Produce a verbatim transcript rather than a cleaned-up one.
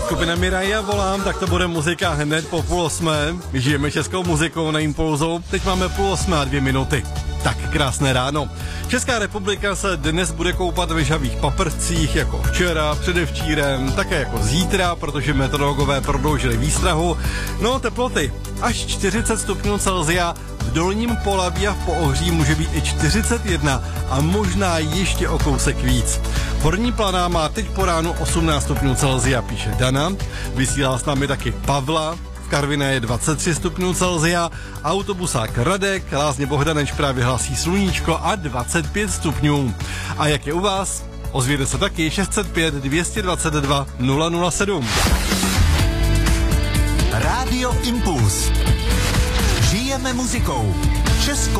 Skupina Miraja volám, tak to bude muzika hned po půl osmé. My žijeme českou muzikou na Impulzu. Teď máme půl osmé a dvě minuty. Tak krásné ráno. Česká republika se dnes bude koupat ve žhavých paprcích jako včera, předevčírem, také jako zítra, protože meteorologové prodloužili výstrahu. No teploty až čtyřicet stupňů Celsia, v dolním Polaví a v Poohří může být i čtyřicet jedna a možná ještě o kousek víc. Horní Planá má teď po ránu osmnáct stupňů Celsia, píše Dana. Vysílá s námi taky Pavla. V Karviné je dvacet tři stupňů Celsia, autobusák Radek, Lázně Bohdaneč právě hlásí sluníčko a dvacet pět stupňů. A jak je u vás? Ozvěte se taky šest set pět dvě dva dva nula nula sedm. Rádio Impuls. Žijeme muzikou. Česko.